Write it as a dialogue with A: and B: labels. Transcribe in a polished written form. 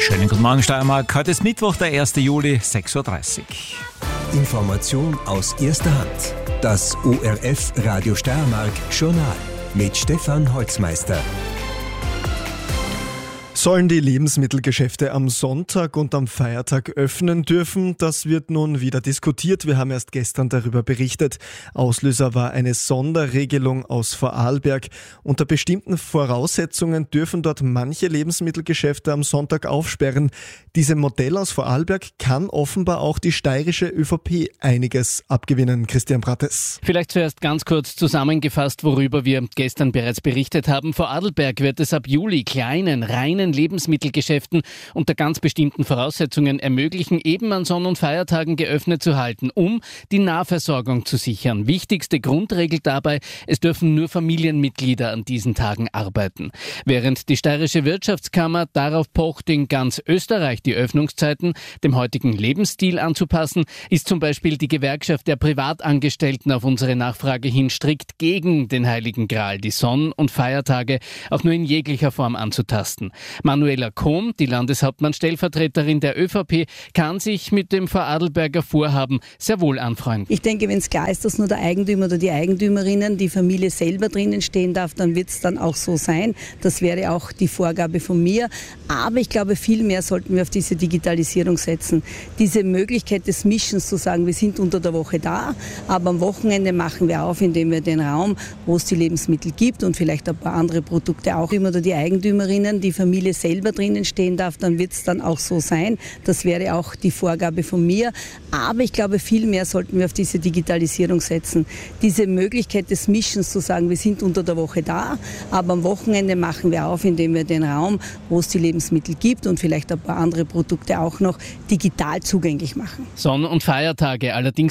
A: Schönen guten Morgen, Steiermark. Heute ist Mittwoch, der 1. Juli, 6.30 Uhr.
B: Information aus erster Hand. Das ORF Radio Steiermark Journal mit Stefan Holzmeister.
C: Sollen die Lebensmittelgeschäfte am Sonntag und am Feiertag öffnen dürfen? Das wird nun wieder diskutiert. Wir haben erst gestern darüber berichtet. Auslöser war eine Sonderregelung aus Vorarlberg. Unter bestimmten Voraussetzungen dürfen dort manche Lebensmittelgeschäfte am Sonntag aufsperren. Diesem Modell aus Vorarlberg kann offenbar auch die steirische ÖVP einiges abgewinnen. Christian Brattes.
D: Vielleicht zuerst ganz kurz zusammengefasst, worüber wir gestern bereits berichtet haben. Vorarlberg wird es ab Juli kleinen, reinen Lebensmittelgeschäften unter ganz bestimmten Voraussetzungen ermöglichen, eben an Sonn- und Feiertagen geöffnet zu halten, um die Nahversorgung zu sichern. Wichtigste Grundregel dabei, es dürfen nur Familienmitglieder an diesen Tagen arbeiten. Während die steirische Wirtschaftskammer darauf pocht, in ganz Österreich die Öffnungszeiten dem heutigen Lebensstil anzupassen, ist zum Beispiel die Gewerkschaft der Privatangestellten auf unsere Nachfrage hin strikt gegen den Heiligen Gral, die Sonn- und Feiertage auch nur in jeglicher Form anzutasten. Manuela Kohm, die Landeshauptmann-Stellvertreterin der ÖVP, kann sich mit dem Vorarlberger Vorhaben sehr wohl anfreunden.
E: Ich denke, wenn es klar ist, dass nur der Eigentümer oder die Eigentümerinnen, die Familie selber drinnen stehen darf, dann wird es dann auch so sein. Das wäre auch die Vorgabe von mir. Aber ich glaube, viel mehr sollten wir auf diese Digitalisierung setzen. Diese Möglichkeit des Mischens zu sagen, wir sind unter der Woche da, aber am Wochenende machen wir auf, indem wir den Raum, wo es die Lebensmittel gibt und vielleicht ein paar andere Produkte auch, oder die Eigentümerinnen, die Familie selber drinnen stehen darf, dann wird es dann auch so sein. Das wäre auch die Vorgabe von mir. Aber ich glaube, viel mehr sollten wir auf diese Digitalisierung setzen. Diese Möglichkeit des Mischens zu sagen, wir sind unter der Woche da, aber am Wochenende machen wir auf, indem wir den Raum, wo es die Lebensmittel gibt und vielleicht ein paar andere Produkte auch noch digital zugänglich machen.
D: Sonn- und Feiertage allerdings